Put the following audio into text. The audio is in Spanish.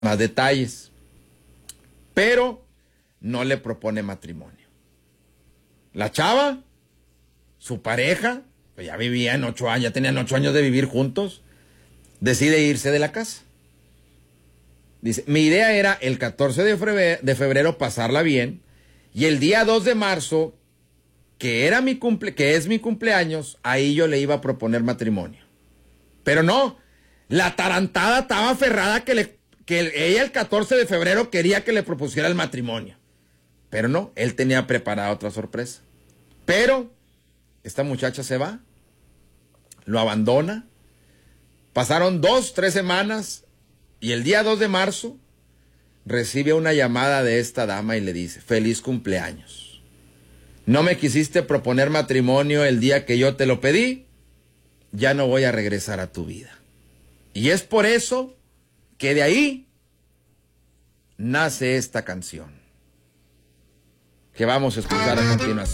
más detalles, pero no le propone matrimonio. La chava, su pareja, pues ya vivían 8 años, ya tenían 8 años de vivir juntos, decide irse de la casa. Dice, mi idea era el 14 de febrero pasarla bien, y el día 2 de marzo, que es mi cumpleaños, ahí yo le iba a proponer matrimonio. Pero no, la tarantada estaba aferrada que ella el 14 de febrero quería que le propusiera el matrimonio. Pero no, él tenía preparada otra sorpresa. Pero esta muchacha se va, lo abandona. Pasaron 2-3 semanas y el día 2 de marzo recibe una llamada de esta dama y le dice, feliz cumpleaños. No me quisiste proponer matrimonio el día que yo te lo pedí, ya no voy a regresar a tu vida. Y es por eso que de ahí nace esta canción que vamos a escuchar a continuación.